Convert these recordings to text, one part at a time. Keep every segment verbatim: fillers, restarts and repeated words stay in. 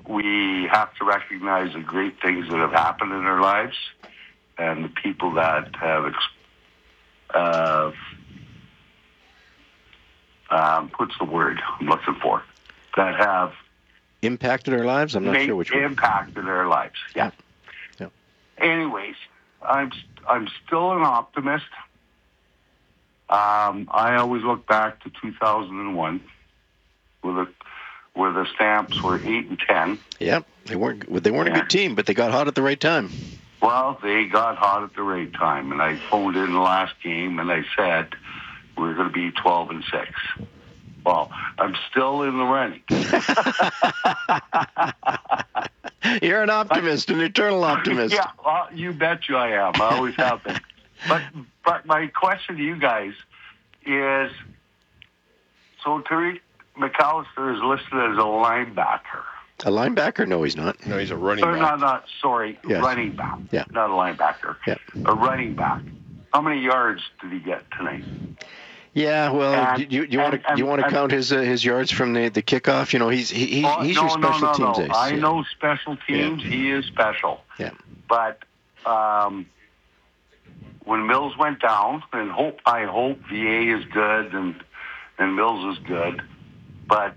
we have to recognize the great things that have happened in our lives and the people that have, uh, um, what's the word I'm looking for, that have impacted our lives? I'm not made, sure which one. Impacted our lives, yeah. yeah. yeah. Anyways, I'm, I'm still an optimist. Um, I always look back to two thousand one, where the where the Stamps were eight and ten. Yep, they weren't they weren't yeah. a good team, but they got hot at the right time. Well, they got hot at the right time, and I phoned in the last game, and I said we're going to be twelve and six. Well, I'm still in the running. You're an optimist, an eternal optimist. Yeah, uh, you bet you I am. I always have been. But but my question to you guys is, so Tariq McAllister is listed as a linebacker. A linebacker? No, he's not. No, he's a running or back. Not, not, sorry, yes. running back. Yeah. Not a linebacker. Yeah. A running back. How many yards did he get tonight? Yeah, well, and, do you, you want to you want to count his uh, his yards from the, the kickoff? You know, he's he, he's, oh, he's no, your special no, no, teams no. ace. I yeah. know special teams. Yeah. He is special. Yeah. But um, when Mills went down, and hope I hope V A is good and and Mills is good, but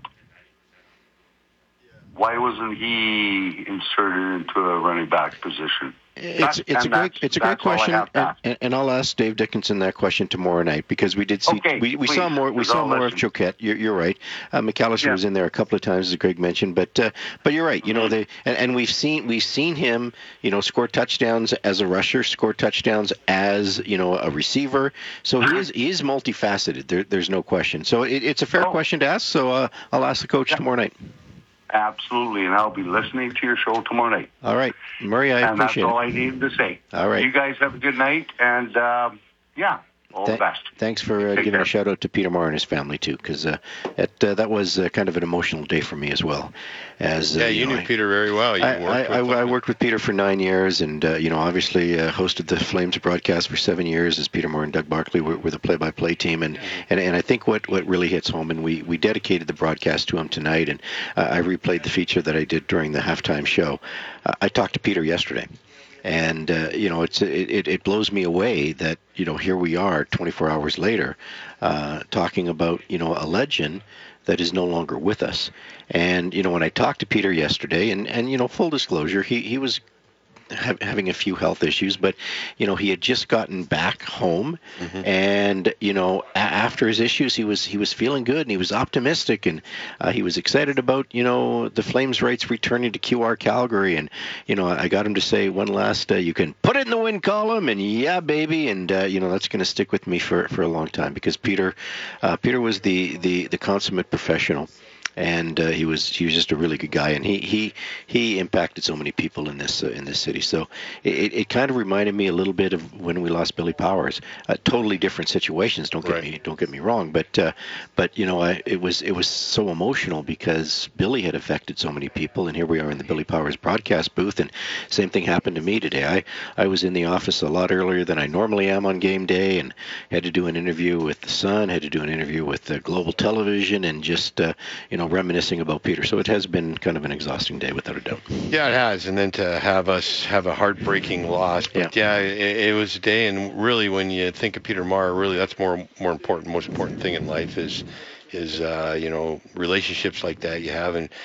why wasn't he inserted into a running back position? It's it's a great it's a great question, and, and, and I'll ask Dave Dickinson that question tomorrow night because we did see okay, we, we please, saw more we saw more listen. of Choquette. You're, you're right. Uh, McAllister yeah. was in there a couple of times, as Greg mentioned, but uh, but you're right. You mm-hmm. know they and, and we've seen we've seen him you know score touchdowns as a rusher, score touchdowns as you know a receiver. So he is he is multifaceted. There, there's no question. So it, it's a fair oh. question to ask. So uh, I'll ask the coach yeah. tomorrow night. Absolutely, and I'll be listening to your show tomorrow night. All right, Murray, I and appreciate it. And that's all I needed to say. All right. You guys have a good night, and, um, yeah, all Th- the best. Thanks for uh, giving care. a shout-out to Peter Marr and his family, too, because uh, uh, that was uh, kind of an emotional day for me as well. As, uh, yeah, you, you know, knew I, Peter very well. You I, worked I, with I, I worked with Peter for nine years and, uh, you know, obviously uh, hosted the Flames broadcast for seven years as Peter Marr and Doug Barkley were, were the play-by-play team. And, mm-hmm. and, and I think what, what really hits home, and we, we dedicated the broadcast to him tonight, and uh, I replayed the feature that I did during the halftime show. Uh, I talked to Peter yesterday. And, uh, you know, it's it, it blows me away that, you know, here we are twenty-four hours later uh, talking about, you know, a legend that is no longer with us. And, you know, when I talked to Peter yesterday, and, and you know, full disclosure, he, he was ha- having a few health issues, but, you know, he had just gotten back home. Mm-hmm. And, you know, a- after his issues, he was he was feeling good and he was optimistic and uh, he was excited about, you know, the Flames rights returning to Q R Calgary. And, you know, I got him to say one last, uh, you can put it in the win column and yeah, baby. And, uh, you know, that's going to stick with me for, for a long time because Peter, uh, Peter was the, the, the consummate professional. And uh, he was he was just a really good guy, and he he, he impacted so many people in this uh, in this city. So it, it kind of reminded me a little bit of when we lost Billy Powers. Uh, totally different situations. Don't get right. me don't get me wrong, but uh, but you know I, it was it was so emotional because Billy had affected so many people, and here we are in the Billy Powers broadcast booth, and same thing happened to me today. I I was in the office a lot earlier than I normally am on game day, and had to do an interview with the Sun, had to do an interview with uh, Global Television, and just uh, you know. reminiscing about Peter. So it has been kind of an exhausting day without a doubt. Yeah, it has. And then to have us have a heartbreaking loss. But yeah, yeah it, it was a day. And really, when you think of Peter Marr, really that's more more important, most important thing in life is, is uh, you know, relationships like that you have. And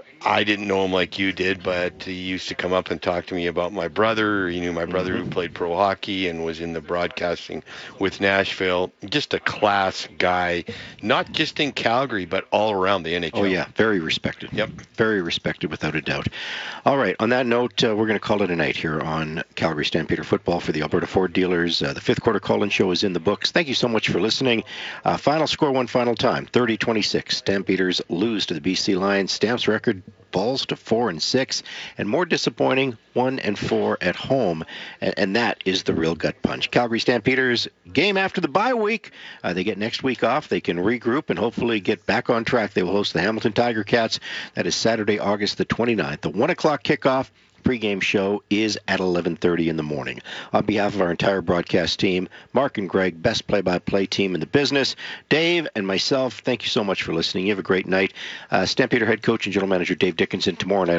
I didn't know him like you did, but he used to come up and talk to me about my brother. He knew my brother mm-hmm. who played pro hockey and was in the broadcasting with Nashville. Just a class guy, not just in Calgary, but all around the N H L. Oh, yeah. Very respected. Yep. Very respected, without a doubt. All right. On that note, uh, we're going to call it a night here on Calgary Stampeder Football for the Alberta Ford dealers. Uh, the fifth quarter call-in show is in the books. Thank you so much for listening. Uh, final score one final time, thirty twenty-six. Stampeders lose to the B C Lions. Stamps record falls to four and six, and more disappointing, one and four at home, and, and that is the real gut punch. Calgary Stampeders game after the bye week. Uh, they get next week off. They can regroup and hopefully get back on track. They will host the Hamilton Tiger Cats. That is Saturday, August the twenty-ninth. The one o'clock kickoff. Pre-game show is at eleven thirty in the morning. On behalf of our entire broadcast team, Mark and Greg, best play-by-play team in the business, Dave and myself, thank you so much for listening. You have a great night. Uh, Stampeder head coach and general manager Dave Dickinson tomorrow night.